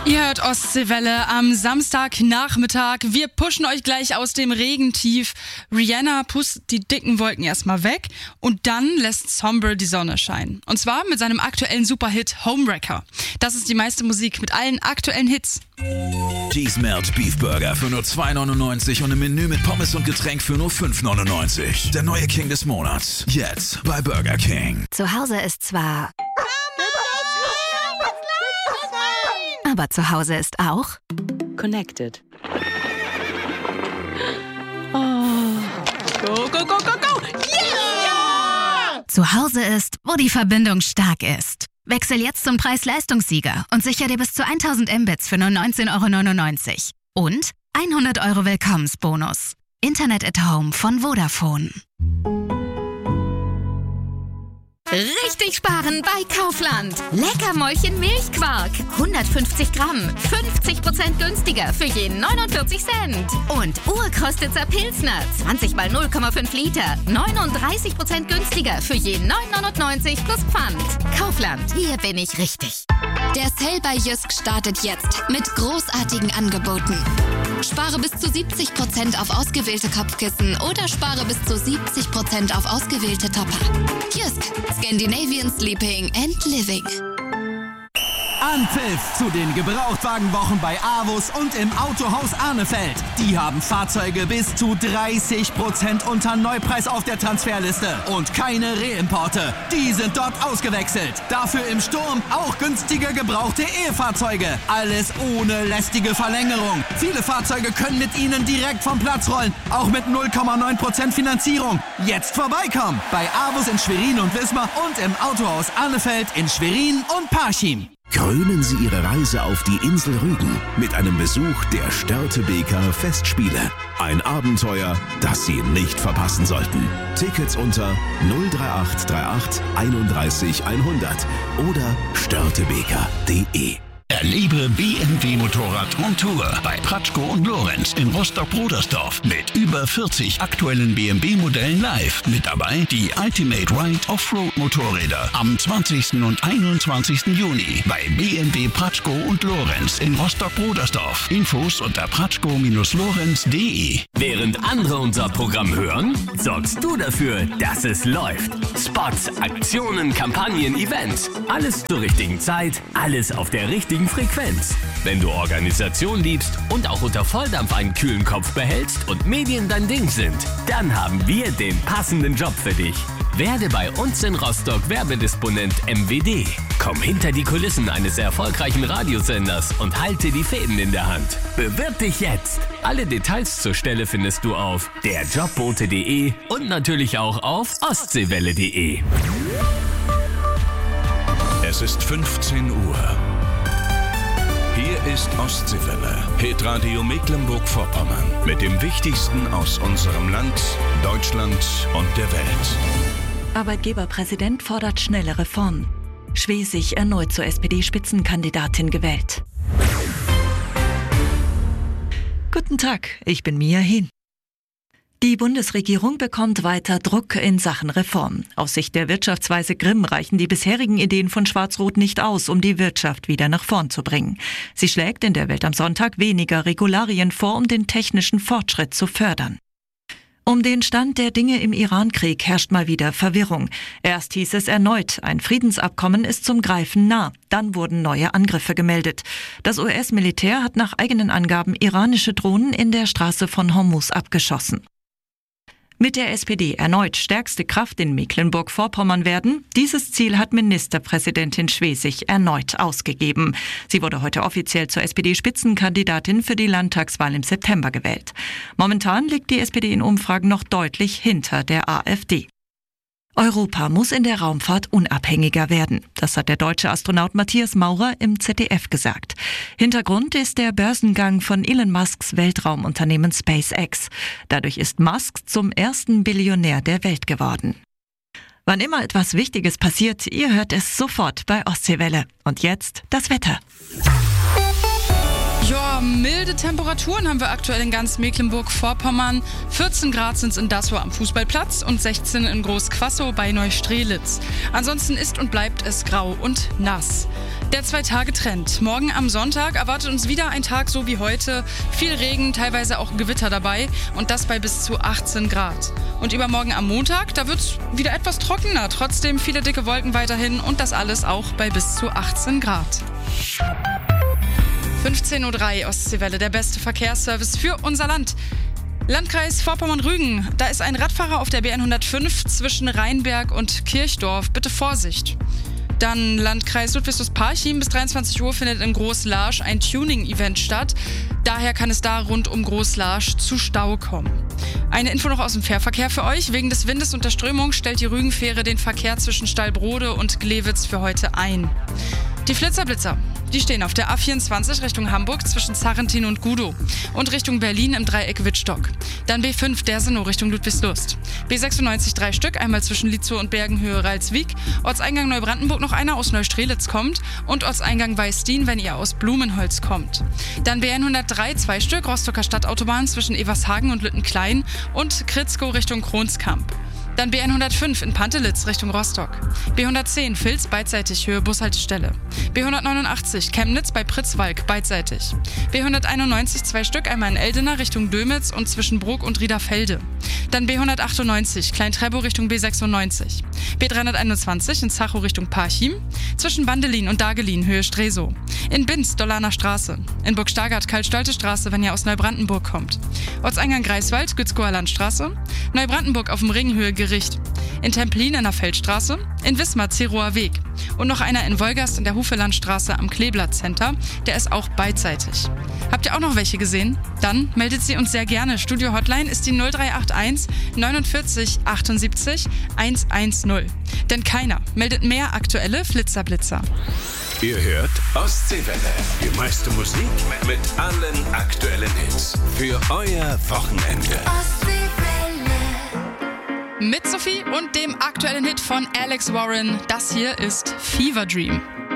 Ihr hört Ostseewelle am Samstagnachmittag. Wir pushen euch gleich aus dem Regentief. Rihanna pustet die dicken Wolken erstmal weg und dann lässt Sombre die Sonne scheinen. Und zwar mit seinem aktuellen Superhit Homewrecker. Das ist die meiste Musik mit allen aktuellen Hits. Cheesemelt Beef Burger für nur 2,99 und ein Menü mit Pommes und Getränk für nur 5,99. Der neue King des Monats. Jetzt bei Burger King. Zu Hause ist zwar... Aber zu Hause ist auch Connected. Go, go, go, go, go! Yeah! Zu Hause ist, wo die Verbindung stark ist. Wechsel jetzt zum Preis-Leistungssieger und sicher dir bis zu 1000 Mbits für nur 19,99 € und 100 € Willkommensbonus. Internet at Home von Vodafone. Richtig sparen bei Kaufland. Leckermäulchen Milchquark. 150 Gramm. 50% günstiger für je 49 Cent. Und Urkrostitzer Pilsner. 20 mal 0,5 Liter. 39% günstiger für je 9,99 plus Pfand. Kaufland. Hier bin ich richtig. Der Sale bei Jysk startet jetzt mit großartigen Angeboten. Spare bis zu 70% auf ausgewählte Kopfkissen oder spare bis zu 70% auf ausgewählte Topper. Jysk, Scandinavian Sleeping and Living. Anpfiff zu den Gebrauchtwagenwochen bei AWUS und im Autohaus Arnefeld. Die haben Fahrzeuge bis zu 30% unter Neupreis auf der Transferliste. Und keine Reimporte. Die sind dort ausgewechselt. Dafür im Sturm auch günstige gebrauchte E-Fahrzeuge. Alles ohne lästige Verlängerung. Viele Fahrzeuge können mit ihnen direkt vom Platz rollen. Auch mit 0,9% Finanzierung. Jetzt vorbeikommen. Bei AWUS in Schwerin und Wismar und im Autohaus Arnefeld in Schwerin und Parchim. Krönen Sie Ihre Reise auf die Insel Rügen mit einem Besuch der Störtebeker Festspiele. Ein Abenteuer, das Sie nicht verpassen sollten. Tickets unter 03838 31 100 oder störtebeker.de. Erlebe BMW Motorrad on Tour bei Pratschko und Lorenz in Rostock-Brodersdorf mit über 40 aktuellen BMW-Modellen live. Mit dabei die Ultimate Ride Offroad Motorräder am 20. und 21. Juni bei BMW Pratschko und Lorenz in Rostock-Brodersdorf. Infos unter pratschko-lorenz.de. Während andere unser Programm hören, sorgst du dafür, dass es läuft. Spots, Aktionen, Kampagnen, Events. Alles zur richtigen Zeit, alles auf der richtigen Frequenz. Wenn du Organisation liebst und auch unter Volldampf einen kühlen Kopf behältst und Medien dein Ding sind, dann haben wir den passenden Job für dich. Werde bei uns in Rostock Werbedisponent MWD. Komm hinter die Kulissen eines erfolgreichen Radiosenders und halte die Fäden in der Hand. Bewirb dich jetzt. Alle Details zur Stelle findest du auf derjobbote.de und natürlich auch auf ostseewelle.de. Es ist 15 Uhr. Hier ist Ostseewelle, Hitradio Mecklenburg-Vorpommern mit dem Wichtigsten aus unserem Land, Deutschland und der Welt. Arbeitgeberpräsident fordert schnelle Reformen. Schwesig erneut zur SPD-Spitzenkandidatin gewählt. Guten Tag, ich bin Mia Hehn. Die Bundesregierung bekommt weiter Druck in Sachen Reform. Aus Sicht der Wirtschaftsweise Grimm reichen die bisherigen Ideen von Schwarz-Rot nicht aus, um die Wirtschaft wieder nach vorn zu bringen. Sie schlägt in der Welt am Sonntag weniger Regularien vor, um den technischen Fortschritt zu fördern. Um den Stand der Dinge im Iran-Krieg herrscht mal wieder Verwirrung. Erst hieß es erneut, ein Friedensabkommen ist zum Greifen nah. Dann wurden neue Angriffe gemeldet. Das US-Militär hat nach eigenen Angaben iranische Drohnen in der Straße von Hormuz abgeschossen. Mit der SPD erneut stärkste Kraft in Mecklenburg-Vorpommern werden. Dieses Ziel hat Ministerpräsidentin Schwesig erneut ausgegeben. Sie wurde heute offiziell zur SPD-Spitzenkandidatin für die Landtagswahl im September gewählt. Momentan liegt die SPD in Umfragen noch deutlich hinter der AfD. Europa muss in der Raumfahrt unabhängiger werden. Das hat der deutsche Astronaut Matthias Maurer im ZDF gesagt. Hintergrund ist der Börsengang von Elon Musks Weltraumunternehmen SpaceX. Dadurch ist Musk zum ersten Billionär der Welt geworden. Wann immer etwas Wichtiges passiert, ihr hört es sofort bei Ostseewelle. Und jetzt das Wetter. Ja, milde Temperaturen haben wir aktuell in ganz Mecklenburg-Vorpommern. 14 Grad sind es in Dassow am Fußballplatz und 16 in Großquassow bei Neustrelitz. Ansonsten ist und bleibt es grau und nass. Der 2-Tage-Trend. Morgen am Sonntag erwartet uns wieder ein Tag so wie heute. Viel Regen, teilweise auch Gewitter dabei und das bei bis zu 18 Grad. Und übermorgen am Montag, da wird es wieder etwas trockener. Trotzdem viele dicke Wolken weiterhin und das alles auch bei bis zu 18 Grad. 15.03 Uhr Ostseewelle, der beste Verkehrsservice für unser Land. Landkreis Vorpommern-Rügen, da ist ein Radfahrer auf der BN 105 zwischen Rheinberg und Kirchdorf. Bitte Vorsicht. Dann Landkreis Ludwigslust-Parchim. Bis 23 Uhr findet in Groß-Laasch ein Tuning-Event statt. Daher kann es da rund um Groß-Laasch zu Stau kommen. Eine Info noch aus dem Fährverkehr für euch. Wegen des Windes und der Strömung stellt die Rügenfähre den Verkehr zwischen Stallbrode und Glewitz für heute ein. Die Flitzer-Blitzer, die stehen auf der A24 Richtung Hamburg zwischen Sarrentin und Gudow und Richtung Berlin im Dreieck Wittstock. Dann B5 Dersenow Richtung Ludwigslust. B96 3 Stück, einmal zwischen Lietzow und Bergenhöhe Ralswiek. Ortseingang Neubrandenburg noch einer aus Neustrelitz kommt und Ortseingang Weißdien, wenn ihr aus Blumenholz kommt. Dann BN 103 2 Stück, Rostocker Stadtautobahn zwischen Evershagen und Lüttenklein und Kritzkow Richtung Kronskamp. Dann B 105 in Pantelitz Richtung Rostock. B 110 Vilz beidseitig Höhe Bushaltestelle. B 189 Chemnitz bei Pritzwalk beidseitig. B 191 2 Stück, einmal in Eldena Richtung Dömitz und zwischen Bruck und Riederfelde. Dann B 198 Klein-Trebow Richtung B 96. B 321 in Zachow Richtung Parchim. Zwischen Bandelin und Dagelin Höhe Stresow. In Binz Dollaner Straße. In Burg-Stargard Karl-Stolte Straße, wenn ihr aus Neubrandenburg kommt. Ortseingang Greifswald Gützkower Landstraße. Neubrandenburg auf dem Ring Höhe Gericht. In Templin in der Feldstraße. In Wismar Zerower Weg. Und noch einer in Wolgast in der Hufelandstraße am Kleeblatt Center. Der ist auch beidseitig. Habt ihr auch noch welche gesehen? Dann meldet sie uns sehr gerne. Studio Hotline ist die 0381 49 78 110. Denn keiner meldet mehr aktuelle Flitzerblitzer. Ihr hört Ostseewelle. Die meiste Musik mit allen aktuellen Hits. Für euer Wochenende. Mit Sophie und dem aktuellen Hit von Alex Warren. Das hier ist Fever Dream.